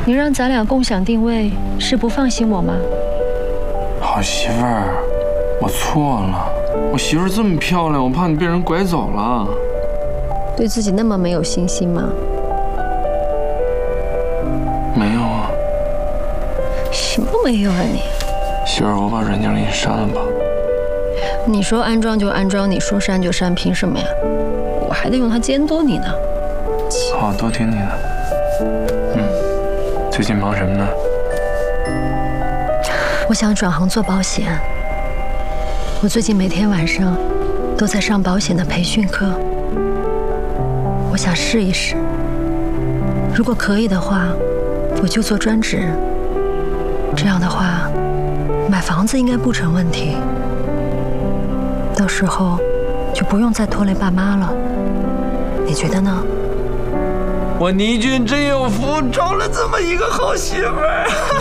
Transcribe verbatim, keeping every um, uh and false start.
你让咱俩共享定位，是不放心我吗？ 好媳妇儿，我错了。我媳妇儿这么漂亮，我怕你被人拐走了。 对自己那么没有信心吗？ 没有啊。 什么没有啊你？ 媳妇儿，我把软件给你删了吧。 你说安装就安装，你说删就删，凭什么呀？我还得用它监督你呢。 好，都听你的。嗯，最近忙什么呢？ 我想转行做保险。我最近每天晚上都在上保险的培训课。我想试一试，如果可以的话，我就做专职。这样的话，买房子应该不成问题。到时候就不用再拖累爸妈了。你觉得呢？ 我倪俊真有福，找了这么一个好媳妇儿。